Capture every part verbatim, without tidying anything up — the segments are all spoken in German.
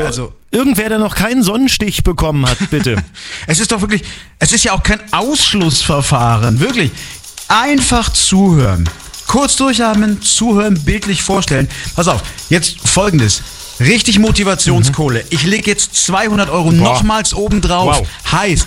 also irgendwer, der noch keinen Sonnenstich bekommen hat, bitte. Es ist doch wirklich, es ist ja auch kein Ausschlussverfahren, wirklich. Einfach zuhören. Kurz durchatmen, zuhören, bildlich vorstellen. Pass auf, jetzt Folgendes. Richtig Motivationskohle. Mhm. Ich lege jetzt zweihundert Euro Boah. nochmals obendrauf. Wow. Heißt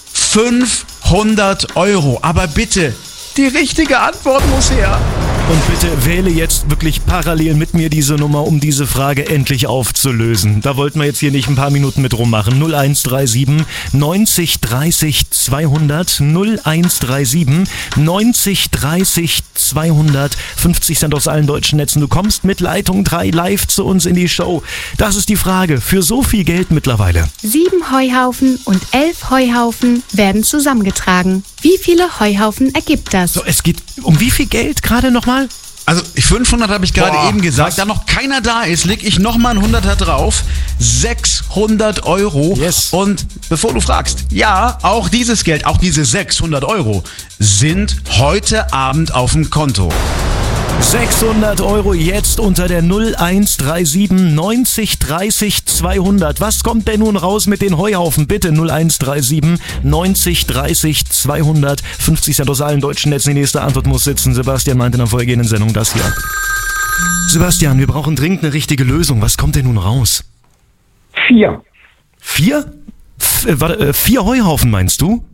fünfhundert Euro. Aber bitte, die richtige Antwort muss her. Und bitte wähle jetzt wirklich parallel mit mir diese Nummer, um diese Frage endlich aufzulösen. Da wollten wir jetzt hier nicht ein paar Minuten mit rummachen. null eins drei sieben neunzig dreißig zweihundert null eins drei sieben neunzig dreißig zweihundert fünfzig Cent aus allen deutschen Netzen. Du kommst mit Leitung drei live zu uns in die Show. Das ist die Frage. Für so viel Geld mittlerweile. Sieben Heuhaufen und elf Heuhaufen werden zusammengetragen. Wie viele Heuhaufen ergibt das? So, es geht um wie viel Geld gerade nochmal? Also fünfhundert habe ich gerade eben gesagt. Was? Da noch keiner da ist, leg ich nochmal ein Hunderter drauf. sechshundert Euro. Yes. Und bevor du fragst, ja, auch dieses Geld, auch diese sechshundert Euro sind heute Abend auf dem Konto. sechshundert Euro jetzt unter der null eins drei sieben neunzig dreißig zweihundert. Was kommt denn nun raus mit den Heuhaufen? Bitte null eins drei sieben neunzig dreißig zweihundert fünfzig Cent aus allen deutschen Netzen. Die nächste Antwort muss sitzen. Sebastian meinte in der vorhergehenden Sendung das hier. Sebastian, wir brauchen dringend eine richtige Lösung. Was kommt denn nun raus? Vier. Vier? F- äh, warte, äh, vier Heuhaufen meinst du?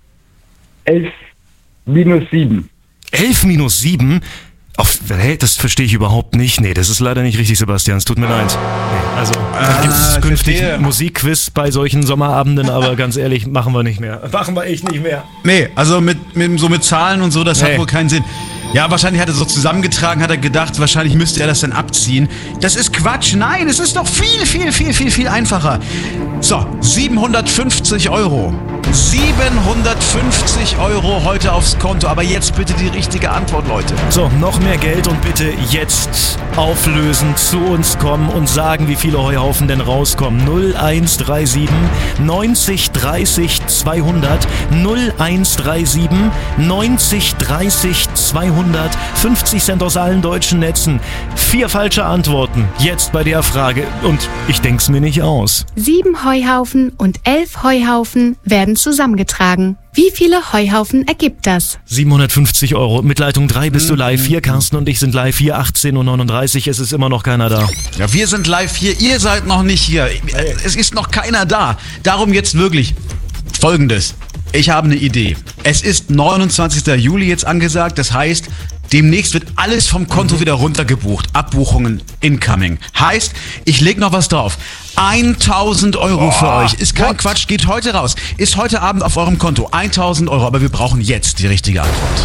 Elf minus sieben. Elf minus sieben? Auf, hey, das verstehe ich überhaupt nicht. Nee, das ist leider nicht richtig, Sebastian. Es tut mir leid. Nee, also, da gibt es künftig ein Musikquiz bei solchen Sommerabenden, aber ganz ehrlich, machen wir nicht mehr. Machen wir echt nicht mehr. Nee, also mit, mit so mit Zahlen und so, das hey. hat wohl keinen Sinn. Ja, wahrscheinlich hat er so zusammengetragen, hat er gedacht, wahrscheinlich müsste er das dann abziehen. Das ist Quatsch. Nein, es ist doch viel, viel, viel, viel, viel einfacher. So, siebenhundertfünfzig Euro. siebenhundertfünfzig Euro heute aufs Konto. Aber jetzt bitte die richtige Antwort, Leute. So, noch mehr Geld und bitte jetzt auflösen, zu uns kommen und sagen, wie viele Heuhaufen denn rauskommen. null eins drei sieben neunzig dreißig zweihundert null eins drei sieben neunzig dreißig zweihundert fünfzig Cent aus allen deutschen Netzen. Vier falsche Antworten jetzt bei der Frage und ich denk's mir nicht aus. Sieben Heuhaufen und elf Heuhaufen werden zusammengetragen. Wie viele Heuhaufen ergibt das? siebenhundertfünfzig Euro. Mit Leitung drei bist du live. Hier, Carsten und ich sind live. Hier, achtzehn Uhr neununddreißig. Es ist immer noch keiner da. Ja, wir sind live hier. Ihr seid noch nicht hier. Es ist noch keiner da. Darum jetzt wirklich Folgendes. Ich habe eine Idee. Es ist neunundzwanzigster Juli jetzt angesagt. Das heißt, demnächst wird alles vom Konto mhm. wieder runtergebucht. Abbuchungen incoming. Heißt, ich leg noch was drauf. tausend Euro oh, für euch. Ist kein what? Quatsch, geht heute raus. Ist heute Abend auf eurem Konto. tausend Euro, aber wir brauchen jetzt die richtige Antwort.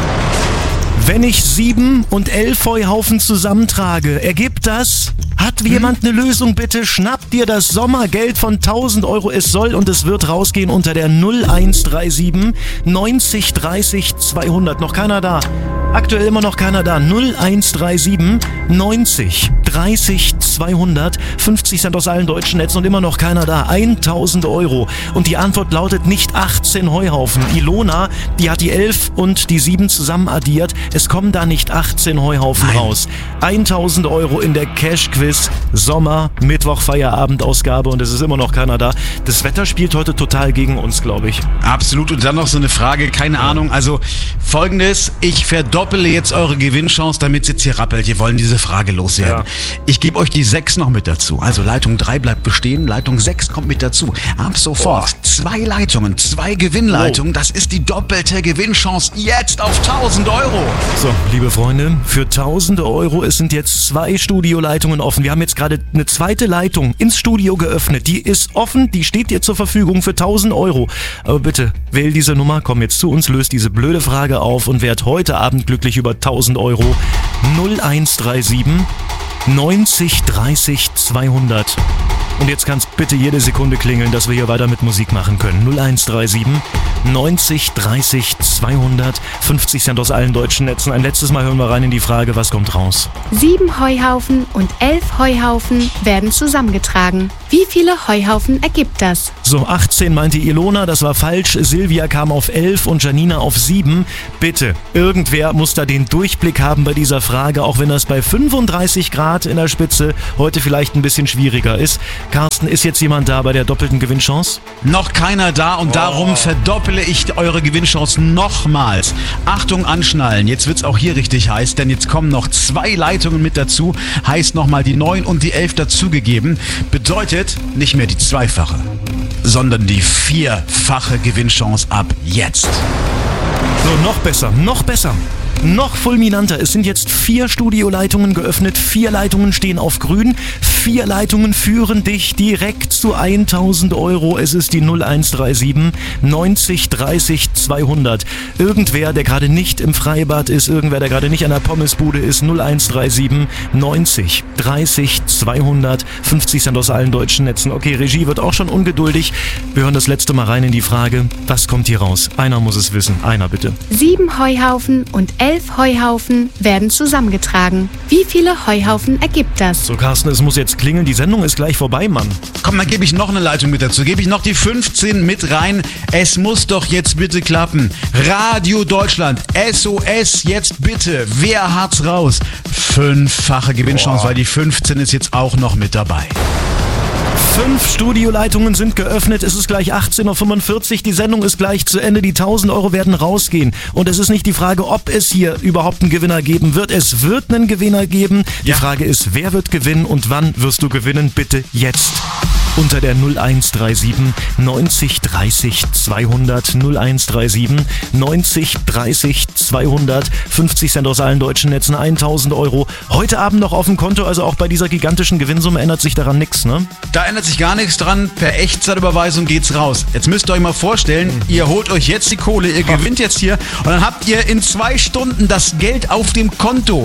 Wenn ich sieben und elf Heuhaufen zusammentrage, ergibt das? Hat jemand eine Lösung, bitte? Schnappt dir das Sommergeld von tausend Euro. Es soll und es wird rausgehen unter der null eins drei sieben neunzig dreißig zweihundert. Noch keiner da. Aktuell immer noch keiner da. null eins drei sieben neunzig dreißig zweihundert fünfzig Cent aus allen deutschen Netzen und immer noch keiner da. tausend Euro. Und die Antwort lautet nicht achtzehn Heuhaufen. Ilona, die hat die elf und die sieben zusammen addiert. Es kommen da nicht achtzehn Heuhaufen Nein. raus. tausend Euro in der Cash-Quiz Sommer Mittwoch Feierabendausgabe und es ist immer noch keiner da. Das Wetter spielt heute total gegen uns, glaube ich. Absolut. Und dann noch so eine Frage, keine ja. Ahnung. Also folgendes, ich verdoppele jetzt eure Gewinnchance, damit es jetzt hier rappelt. Wir wollen diese Frage loswerden. Ja. Ich gebe euch die sechs noch mit dazu. Also Leitung drei bleibt bestehen, Leitung sechs kommt mit dazu. Ab sofort oh. zwei Leitungen, zwei Gewinnleitungen. Oh. Das ist die doppelte Gewinnchance jetzt auf tausend Euro. So, liebe Freunde, für tausende Euro, es sind jetzt zwei Studioleitungen offen. Wir haben jetzt gerade eine zweite Leitung ins Studio geöffnet. Die ist offen, die steht dir zur Verfügung für tausend Euro. Aber bitte, wähl diese Nummer, komm jetzt zu uns, löst diese blöde Frage auf und werd heute Abend glücklich über tausend Euro. null eins drei sieben neunzig dreißig zweihundert. Und jetzt kann es bitte jede Sekunde klingeln, dass wir hier weiter mit Musik machen können. null eins drei sieben neunzig dreißig zweihundert fünfzig Cent aus allen deutschen Netzen. Ein letztes Mal hören wir rein in die Frage, was kommt raus? Sieben Heuhaufen und elf Heuhaufen werden zusammengetragen. Wie viele Heuhaufen ergibt das? So, achtzehn meinte Ilona, das war falsch. Silvia kam auf elf und Janina auf sieben. Bitte, irgendwer muss da den Durchblick haben bei dieser Frage, auch wenn das bei fünfunddreißig Grad in der Spitze heute vielleicht ein bisschen schwieriger ist. Carsten, ist jetzt jemand da bei der doppelten Gewinnchance? Noch keiner da und darum verdoppele ich eure Gewinnchance nochmals. Achtung, anschnallen, jetzt wird's auch hier richtig heiß, denn jetzt kommen noch zwei Leitungen mit dazu. Heißt nochmal die neun und die elf dazugegeben. Bedeutet nicht mehr die zweifache, sondern die vierfache Gewinnchance ab jetzt. So, noch besser, noch besser. Noch fulminanter. Es sind jetzt vier Studioleitungen geöffnet. Vier Leitungen stehen auf grün. Vier Leitungen führen dich direkt zu tausend Euro. Es ist die null eins drei sieben neunzig dreißig zweihundert. Irgendwer, der gerade nicht im Freibad ist, irgendwer, der gerade nicht an der Pommesbude ist, null eins drei sieben neunzig dreißig zweihundert. fünfzig Cent aus allen deutschen Netzen. Okay, Regie wird auch schon ungeduldig. Wir hören das letzte Mal rein in die Frage. Was kommt hier raus? Einer muss es wissen. Einer bitte. Sieben Heuhaufen und elf Heuhaufen werden zusammengetragen. Wie viele Heuhaufen ergibt das? So, Carsten, es muss jetzt klingeln. Die Sendung ist gleich vorbei, Mann. Komm, dann gebe ich noch eine Leitung mit dazu. Gebe ich noch die fünfzehn mit rein. Es muss doch jetzt bitte klappen. Radio Deutschland, S O S, jetzt bitte. Wer hat's raus? Fünffache Gewinnchance, weil die fünfzehn ist jetzt auch noch mit dabei. Fünf Studioleitungen sind geöffnet. Es ist gleich achtzehn Uhr fünfundvierzig. Die Sendung ist gleich zu Ende. Die tausend Euro werden rausgehen. Und es ist nicht die Frage, ob es hier überhaupt einen Gewinner geben wird. Es wird einen Gewinner geben. Die Ja. Frage ist, wer wird gewinnen und wann wirst du gewinnen? Bitte jetzt. Unter der null eins drei sieben neunzig dreißig zweihundert, null eins drei sieben neunzig dreißig zweihundert, fünfzig Cent aus allen deutschen Netzen, tausend Euro. Heute Abend noch auf dem Konto, also auch bei dieser gigantischen Gewinnsumme ändert sich daran nichts, ne? Da ändert sich gar nichts dran. Per Echtzeitüberweisung geht's raus. Jetzt müsst ihr euch mal vorstellen, ihr holt euch jetzt die Kohle, ihr gewinnt jetzt hier und dann habt ihr in zwei Stunden das Geld auf dem Konto.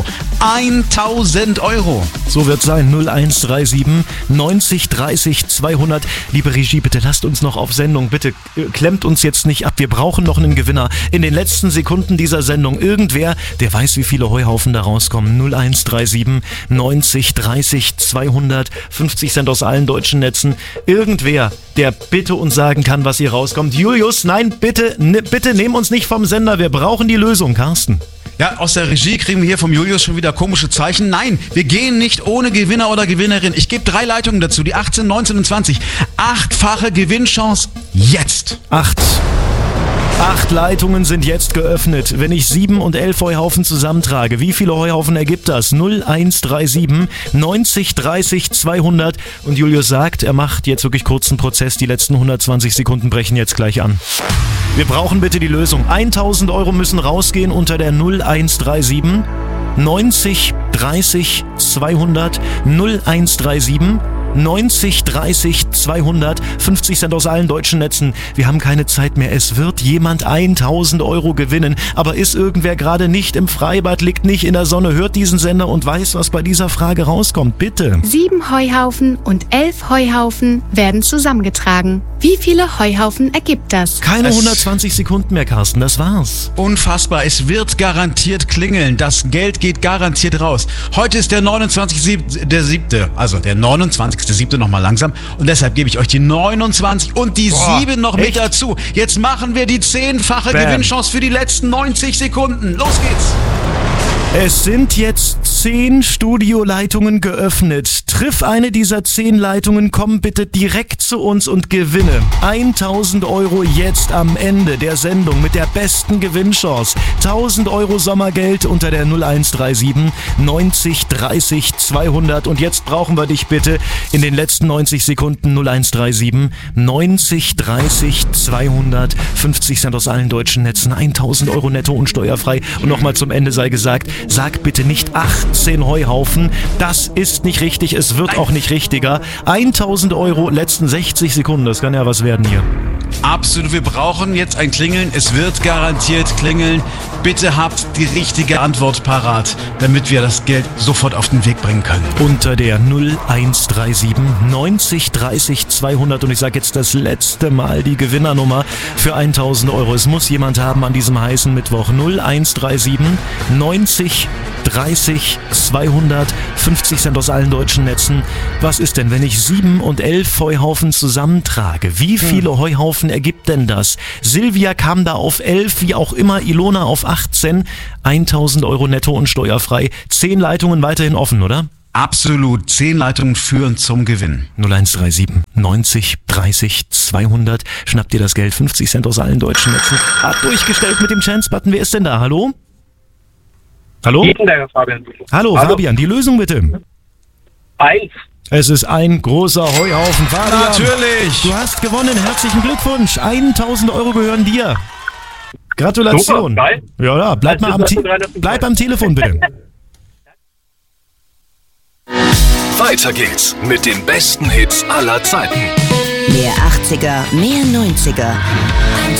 tausend Euro. So wird's sein, null eins drei sieben neunzig dreißig zweihundert. Liebe Regie, bitte lasst uns noch auf Sendung. Bitte äh, klemmt uns jetzt nicht ab. Wir brauchen noch einen Gewinner. In den letzten Sekunden dieser Sendung. Irgendwer, der weiß, wie viele Heuhaufen da rauskommen. null eins drei sieben neunzig dreißig zweihundert. fünfzig Cent aus allen deutschen Netzen. Irgendwer, der bitte uns sagen kann, was hier rauskommt. Julius, nein, bitte, ne, bitte nehm uns nicht vom Sender. Wir brauchen die Lösung, Carsten. Ja, aus der Regie kriegen wir hier vom Julius schon wieder komische Zeichen. Nein, wir gehen nicht ohne Gewinner oder Gewinnerin. Ich gebe drei Leitungen dazu, die achtzehn, neunzehn und zwanzig. Achtfache Gewinnchance jetzt. Acht. Acht Leitungen sind jetzt geöffnet. Wenn ich sieben und elf Heuhaufen zusammentrage, wie viele Heuhaufen ergibt das? null eins drei sieben neunzig dreißig zweihundert. Und Julius sagt, er macht jetzt wirklich kurzen Prozess. Die letzten hundertzwanzig Sekunden brechen jetzt gleich an. Wir brauchen bitte die Lösung. tausend Euro müssen rausgehen unter der null eins drei sieben neunzig dreißig zweihundert. null eins drei sieben neunzig dreißig zweihundert, fünfzig Cent aus allen deutschen Netzen. Wir haben keine Zeit mehr. Es wird jemand tausend Euro gewinnen. Aber ist irgendwer gerade nicht im Freibad, liegt nicht in der Sonne, hört diesen Sender und weiß, was bei dieser Frage rauskommt? Bitte. Sieben Heuhaufen und elf Heuhaufen werden zusammengetragen. Wie viele Heuhaufen ergibt das? Keine Es- hundertzwanzig Sekunden mehr, Carsten. Das war's. Unfassbar, es wird garantiert klingeln. Das Geld geht garantiert raus. Heute ist der neunundzwanzigste, der siebte, also der neunundzwanzigste siebte nochmal langsam. Und deshalb gebe ich euch die neunundzwanzig und die Boah, sieben noch mit echt? dazu. Jetzt machen wir die zehnfache Bam. Gewinnchance für die letzten neunzig Sekunden. Los geht's! Es sind jetzt zehn Studioleitungen geöffnet. Triff eine dieser zehn Leitungen, komm bitte direkt zu uns und gewinne tausend Euro jetzt am Ende der Sendung mit der besten Gewinnchance. tausend Euro Sommergeld unter der null eins drei sieben neunzig dreißig zweihundert. Und jetzt brauchen wir dich bitte in den letzten neunzig Sekunden null eins drei sieben neunzig dreißig zweihundert. fünfzig Cent aus allen deutschen Netzen, tausend Euro netto und steuerfrei. Und nochmal zum Ende sei gesagt, sag bitte nicht achtzehn Heuhaufen. Das ist nicht richtig, es wird auch nicht richtiger. tausend Euro, letzten sechzig Sekunden, das kann ja was werden hier. Absolut, wir brauchen jetzt ein Klingeln. Es wird garantiert klingeln. Bitte habt die richtige Antwort parat, damit wir das Geld sofort auf den Weg bringen können. Unter der null eins drei sieben neunzig dreißig zweihundert. Und ich sage jetzt das letzte Mal die Gewinnernummer für tausend Euro. Es muss jemand haben an diesem heißen Mittwoch. null eins drei sieben neunzig dreißig zweihundert. fünfzig Cent aus allen deutschen Netzen. Was ist denn, wenn ich sieben und elf Heuhaufen zusammentrage? Wie viele Heuhaufen ergibt denn das? Silvia kam da auf elf, wie auch immer. Ilona auf achtzehn. tausend Euro netto und steuerfrei. zehn Leitungen weiterhin offen, oder? Absolut. Zehn Leitungen führen zum Gewinn. null eins drei sieben neunzig dreißig zweihundert. Schnappt dir das Geld. fünfzig Cent aus allen deutschen Netzen. Hat durchgestellt mit dem Chance-Button. Wer ist denn da? Hallo? Hallo? Dietenberger, Fabian. Hallo, Hallo. Fabian. Die Lösung bitte. Eins. Es ist ein großer Heuhaufen. Fabian, Natürlich. du hast gewonnen. Herzlichen Glückwunsch. tausend Euro gehören dir. Gratulation. Super, geil. Ja, ja, bleib, mal am, Te- bleib am Telefon bitte. Weiter geht's mit den besten Hits aller Zeiten. Mehr achtziger, mehr neunziger.